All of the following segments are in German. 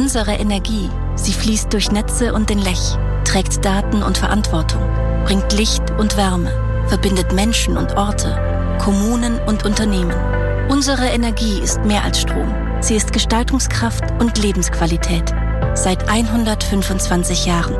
Unsere Energie, sie fließt durch Netze und den Lech, trägt Daten und Verantwortung, bringt Licht und Wärme, verbindet Menschen und Orte, Kommunen und Unternehmen. Unsere Energie ist mehr als Strom. Sie ist Gestaltungskraft und Lebensqualität. Seit 125 Jahren.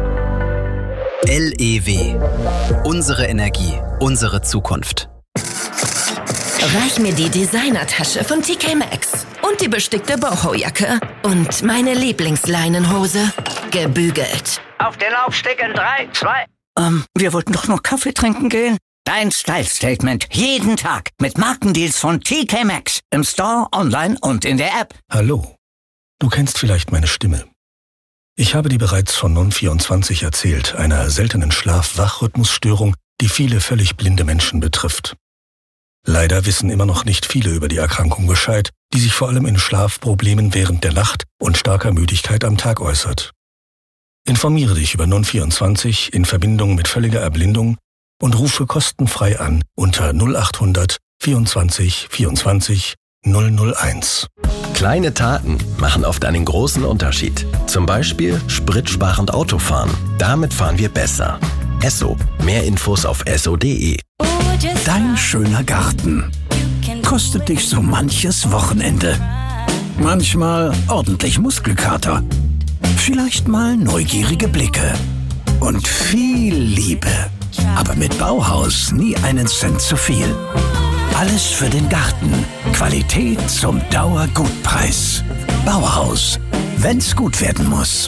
LEW. Unsere Energie, unsere Zukunft. Reich mir die Designertasche von TK Maxx und die bestickte Boho-Jacke und meine Lieblingsleinenhose, gebügelt. Auf den Laufsteg in 3, 2... Wir wollten doch nur Kaffee trinken gehen. Dein Style-Statement. Jeden Tag. Mit Markendeals von TK Maxx. Im Store, online und in der App. Hallo. Du kennst vielleicht meine Stimme. Ich habe dir bereits von Non-24 erzählt, einer seltenen Schlaf-Wach-Rhythmusstörung, die viele völlig blinde Menschen betrifft. Leider wissen immer noch nicht viele über die Erkrankung Bescheid, die sich vor allem in Schlafproblemen während der Nacht und starker Müdigkeit am Tag äußert. Informiere dich über Non-24 in Verbindung mit völliger Erblindung und rufe kostenfrei an unter 0800 24 24 001. Kleine Taten machen oft einen großen Unterschied. Zum Beispiel spritsparend Autofahren. Damit fahren wir besser. Esso. Mehr Infos auf esso.de. Dein schöner Garten kostet dich so manches Wochenende. Manchmal ordentlich Muskelkater. Vielleicht mal neugierige Blicke. Und viel Liebe. Aber mit Bauhaus nie einen Cent zu viel. Alles für den Garten. Qualität zum Dauergutpreis. Bauhaus. Wenn's gut werden muss.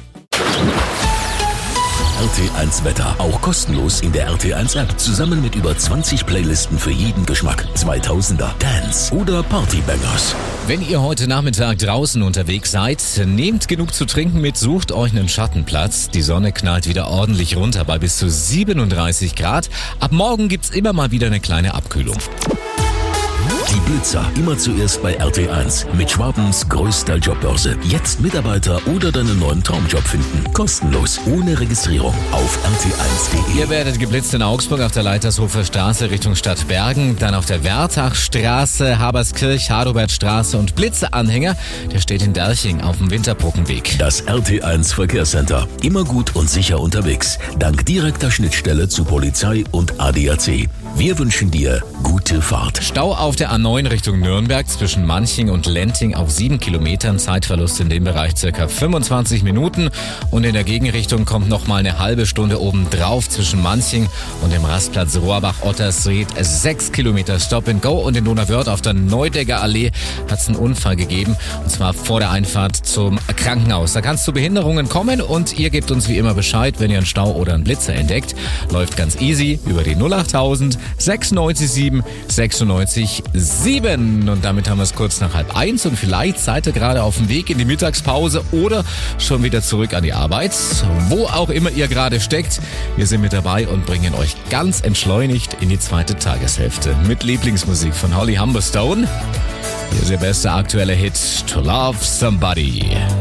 RT1 Wetter, auch kostenlos in der RT1 App. Zusammen mit über 20 Playlisten für jeden Geschmack. 2000er, Dance oder Partybangers. Wenn ihr heute Nachmittag draußen unterwegs seid, nehmt genug zu trinken mit, sucht euch einen Schattenplatz. Die Sonne knallt wieder ordentlich runter bei bis zu 37 Grad. Ab morgen gibt's immer mal wieder eine kleine Abkühlung. Die Blitzer, immer zuerst bei RT1 mit Schwabens größter Jobbörse. Jetzt Mitarbeiter oder deinen neuen Traumjob finden. Kostenlos, ohne Registrierung auf rt1.de. Ihr werdet geblitzt in Augsburg auf der Leitershofer Straße Richtung Stadt Bergen, dann auf der Wertachstraße, Haberskirch, Hadobertstraße und Blitzeanhänger, der steht in Derching auf dem Winterbrückenweg. Das RT1 Verkehrscenter, immer gut und sicher unterwegs, dank direkter Schnittstelle zu Polizei und ADAC. Wir wünschen dir gute Fahrt. Stau auf der A9 Richtung Nürnberg zwischen Manching und Lenting auf 7 Kilometern. Zeitverlust in dem Bereich circa 25 Minuten. Und in der Gegenrichtung kommt nochmal eine halbe Stunde obendrauf zwischen Manching und dem Rastplatz Rohrbach-Ottersried. 6 Kilometer Stop and Go. Und in Donauwörth auf der Neudecker Allee hat es einen Unfall gegeben. Und zwar vor der Einfahrt zum Krankenhaus. Da kann es zu Behinderungen kommen und ihr gebt uns wie immer Bescheid, wenn ihr einen Stau oder einen Blitzer entdeckt. Läuft ganz easy über die 08000 967 96 7. Und damit haben wir es kurz nach 12:30 und vielleicht seid ihr gerade auf dem Weg in die Mittagspause oder schon wieder zurück an die Arbeit. Wo auch immer ihr gerade steckt, wir sind mit dabei und bringen euch ganz entschleunigt in die zweite Tageshälfte mit Lieblingsmusik von Holly Humberstone. Hier ist ihr bester aktueller Hit, To Love Somebody.